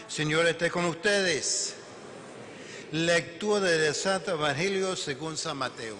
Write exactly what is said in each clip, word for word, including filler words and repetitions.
Señor esté con ustedes. Lectura del Santo Evangelio según San Mateo.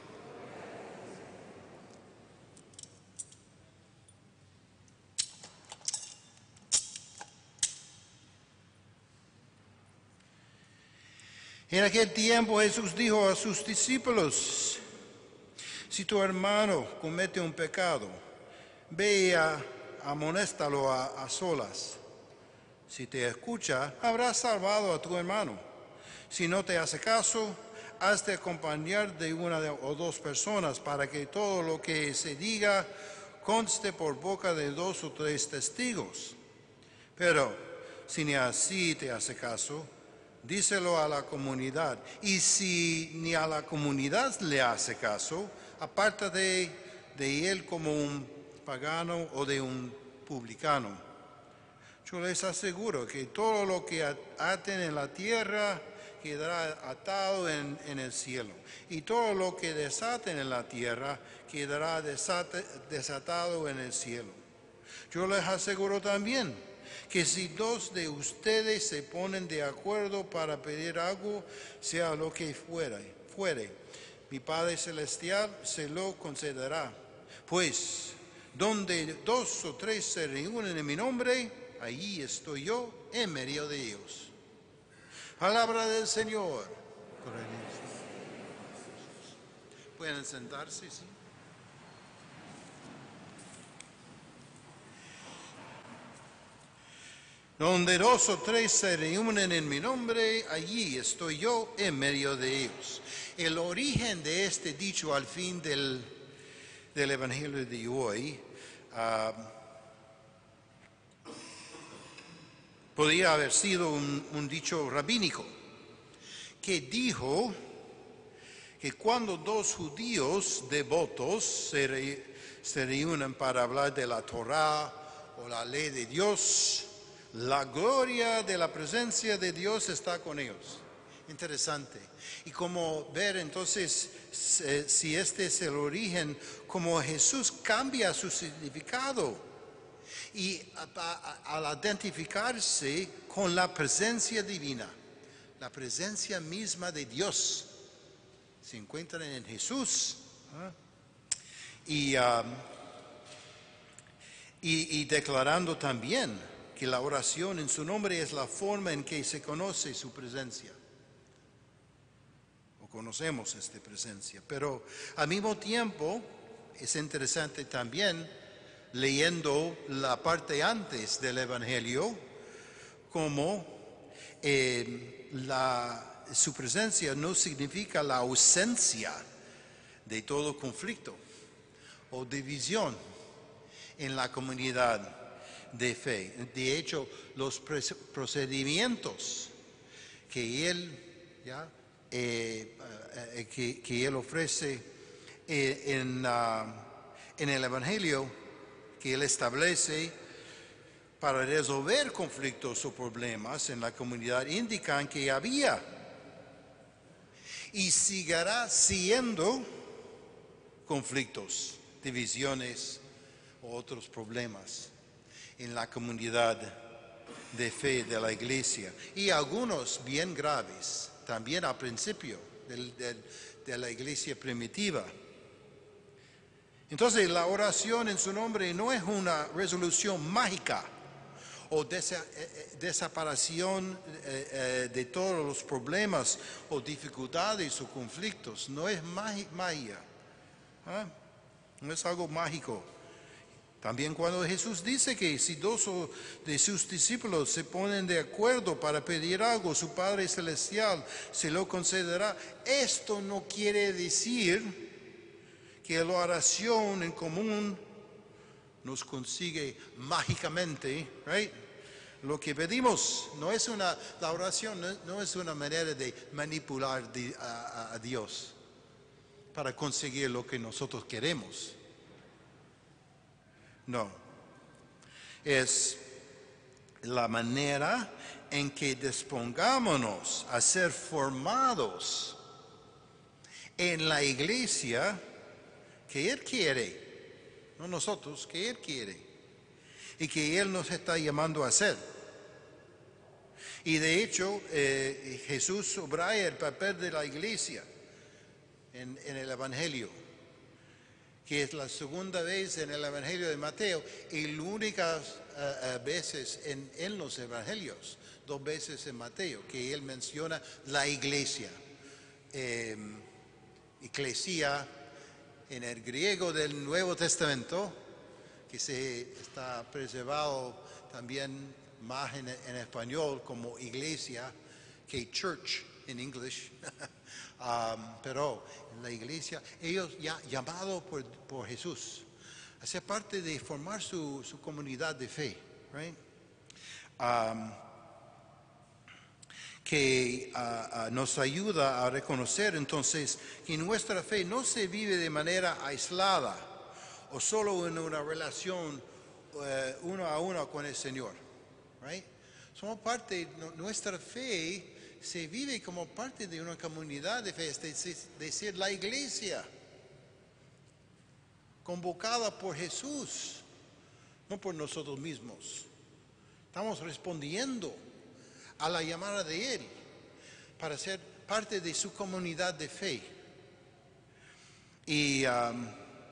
En aquel tiempo Jesús dijo a sus discípulos: si tu hermano comete un pecado, ve y amonéstalo a, a solas. Si te escucha, habrás salvado a tu hermano. Si no te hace caso, has de acompañar de una o dos personas para que todo lo que se diga conste por boca de dos o tres testigos. Pero si ni así te hace caso, díselo a la comunidad. Y si ni a la comunidad le hace caso, apártate de, de él como un pagano o de un publicano. Yo les aseguro que todo lo que aten en la tierra quedará atado en, en el cielo, y todo lo que desaten en la tierra quedará desate, desatado en el cielo. Yo les aseguro también que si dos de ustedes se ponen de acuerdo para pedir algo, sea lo que fuere, fuere, mi Padre Celestial se lo concederá. Pues donde dos o tres se reúnen en mi nombre, allí estoy yo en medio de ellos. Palabra del Señor. Pueden sentarse, sí. Donde dos o tres se reúnen en mi nombre, allí estoy yo en medio de ellos. El origen de este dicho al fin del, del Evangelio de hoy uh, podría haber sido un, un dicho rabínico que dijo que cuando dos judíos devotos se, re, se reúnen para hablar de la Torá o la ley de Dios, la gloria de la presencia de Dios está con ellos. Interesante. Y como ver entonces si este es el origen, como Jesús cambia su significado. Y al identificarse con la presencia divina, la presencia misma de Dios, se encuentran en Jesús. ¿eh? Y, um, y, y declarando también que la oración en su nombre es la forma en que se conoce su presencia. O conocemos esta presencia. Pero al mismo tiempo es interesante también, leyendo la parte antes del Evangelio, como eh, la, su presencia no significa la ausencia de todo conflicto o división en la comunidad de fe. De hecho, los procedimientos que él, ¿ya? eh, eh, que, que él ofrece eh, en, uh, en el Evangelio, que él establece para resolver conflictos o problemas en la comunidad, indican que había y seguirá siendo conflictos, divisiones o otros problemas en la comunidad de fe de la iglesia, y algunos bien graves también al principio del, del, de la iglesia primitiva. Entonces la oración en su nombre no es una resolución mágica o desa, eh, desaparición eh, eh, de todos los problemas o dificultades o conflictos. No es magia, ¿eh? No es algo mágico. También cuando Jesús dice que si dos de sus discípulos se ponen de acuerdo para pedir algo, su Padre Celestial se lo concederá. Esto no quiere decir que la oración en común nos consigue mágicamente, right? Lo que pedimos no es una, la oración no, no es una manera de manipular de, a, a Dios para conseguir lo que nosotros queremos. No, es la manera en que dispongámonos a ser formados en la iglesia que Él quiere, no nosotros, que Él quiere y que Él nos está llamando a hacer. Y de hecho, eh, Jesús subraya el papel de la iglesia en, en el Evangelio, que es la segunda vez en el Evangelio de Mateo y las únicas uh, uh, veces en, en los Evangelios, dos veces en Mateo, que él menciona la iglesia. Eh, Eclesia en el griego del Nuevo Testamento, que se está preservado también más en, en español como iglesia que church en inglés. um, pero en la iglesia, ellos ya llamados por, por Jesús a ser parte de formar su, su comunidad de fe, right? Um, que uh, uh, nos ayuda a reconocer entonces que nuestra fe no se vive de manera aislada o solo en una relación uh, uno a uno con el Señor. Right? Somos parte, nuestra fe se vive como parte de una comunidad de fe, es decir, la iglesia, convocada por Jesús, no por nosotros mismos. Estamos respondiendo a la llamada de Él para ser parte de su comunidad de fe. Y um,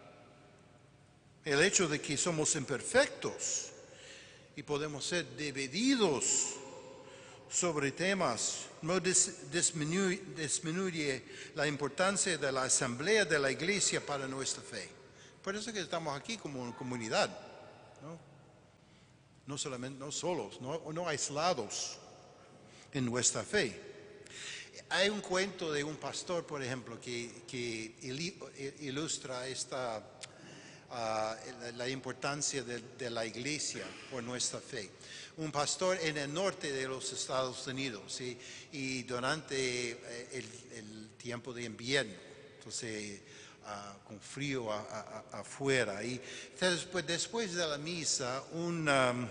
el hecho de que somos imperfectos y podemos ser divididos sobre temas no disminuye, disminuye la importancia de la asamblea de la iglesia para nuestra fe. Por eso que estamos aquí como comunidad, no, no solamente, no solos, no, no aislados en nuestra fe. Hay un cuento de un pastor, por ejemplo, que, que ilustra esta, uh, la, la importancia de, de la iglesia por nuestra fe. Un pastor en el norte de los Estados Unidos, ¿sí? Y durante el, el tiempo de invierno, entonces uh, con frío a, a, a, afuera. Y después, después de la misa, un... Um,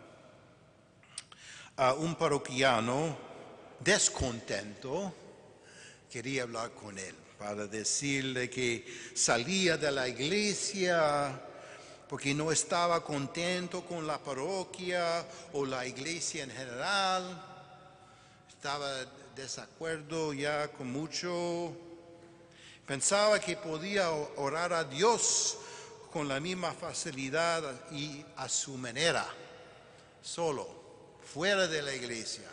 Uh, un parroquiano descontento quería hablar con él para decirle que salía de la iglesia porque no estaba contento con la parroquia o la iglesia en general, estaba desacuerdo ya con mucho, pensaba que podía orar a Dios con la misma facilidad y a su manera, solo, fuera de la iglesia.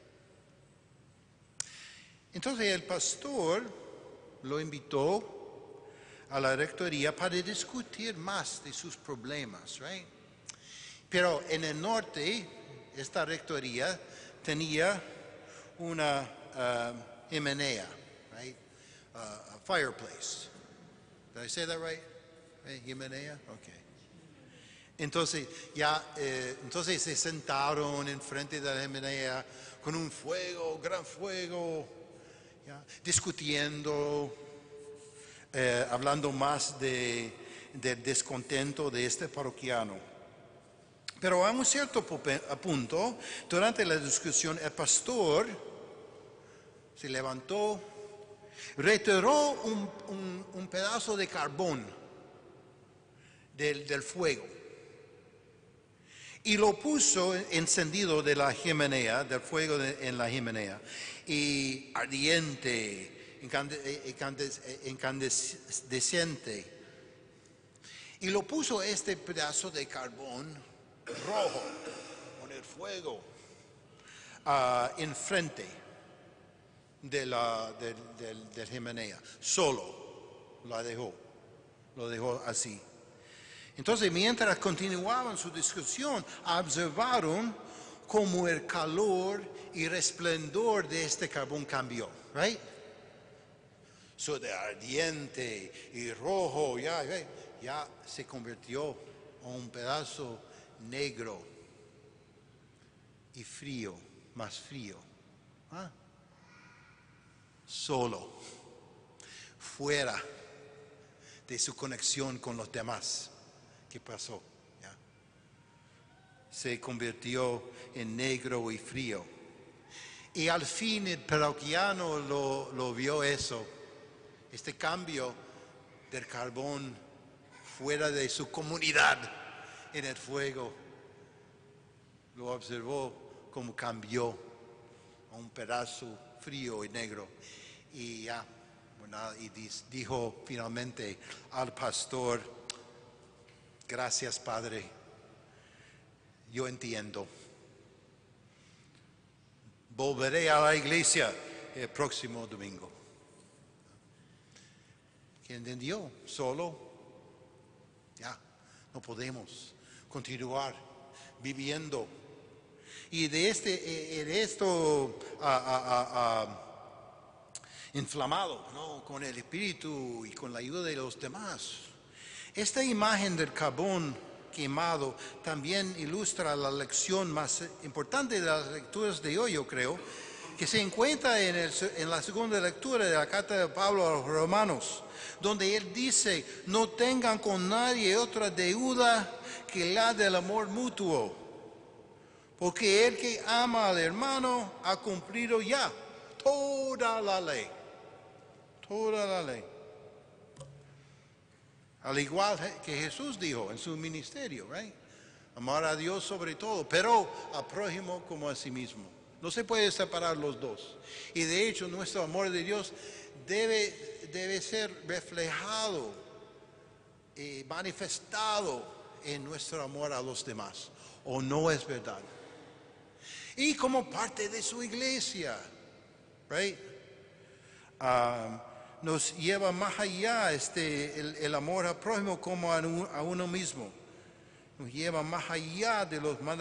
Entonces el pastor lo invitó a la rectoría para discutir más de sus problemas, right? Pero en el norte, esta rectoría tenía una uh, chimenea, right? Uh, a fireplace. Did I say that right? Hey, chimenea? Okay. Entonces, ya, eh, entonces se sentaron enfrente de la chimenea con un fuego, gran fuego, ¿ya? Discutiendo, eh, hablando más de, del descontento de este parroquiano. Pero a un cierto punto, durante la discusión, el pastor se levantó, retiró un, un, un pedazo de carbón del, del fuego y lo puso encendido de la chimenea, del fuego de, en la chimenea, y ardiente, incandescente. Y lo puso este pedazo de carbón rojo, con el fuego, uh, enfrente de la de, de, de la chimenea. Solo la dejó, lo dejó así. Entonces, mientras continuaban su discusión, observaron cómo el calor y resplendor de este carbón cambió, right? So de ardiente y rojo, ya, ya, ya se convirtió en un pedazo negro y frío, más frío. ¿Ah? Solo, fuera de su conexión con los demás. ¿Qué pasó? ¿Ya? Se convirtió en negro y frío. Y al fin el parroquiano lo, lo vio eso, este cambio del carbón fuera de su comunidad en el fuego. Lo observó como cambió a un pedazo frío y negro. Y ya, ¿verdad? Y dijo finalmente al pastor, gracias Padre, yo entiendo. Volveré a la iglesia el próximo domingo. ¿Qué entendió? Solo, ya, no podemos continuar viviendo. Y de este, en esto ah, ah, ah, inflamado, ¿no? Con el espíritu y con la ayuda de los demás. Esta imagen del carbón quemado también ilustra la lección más importante de las lecturas de hoy, yo creo, que se encuentra en, el, en la segunda lectura de la carta de Pablo a los Romanos, donde él dice, no tengan con nadie otra deuda que la del amor mutuo. Porque el que ama al hermano ha cumplido ya toda la ley. Toda la ley. Al igual que Jesús dijo en su ministerio, right? Amar a Dios sobre todo, pero al prójimo como a sí mismo. No se puede separar los dos. Y de hecho nuestro amor de Dios debe, debe ser reflejado, eh, manifestado en nuestro amor a los demás. ¿O no es verdad? Y como parte de su iglesia, right? Um, nos lleva más allá este, el, el amor al prójimo como a, a uno mismo. Nos lleva más allá de los mandamientos